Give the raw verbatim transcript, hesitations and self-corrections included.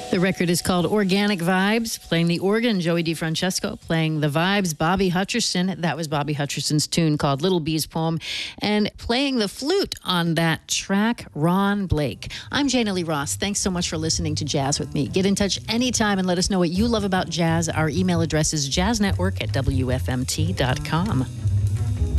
The record is called Organic Vibes. Playing the organ, Joey DeFrancesco. Playing the vibes, Bobby Hutcherson. That was Bobby Hutcherson's tune called Little Bee's Poem. And playing the flute on that track, Ron Blake. I'm Jana Lee Ross. Thanks so much for listening to Jazz with me. Get in touch anytime and let us know what you love about jazz. Our email address is jazznetwork at W F M T dot com.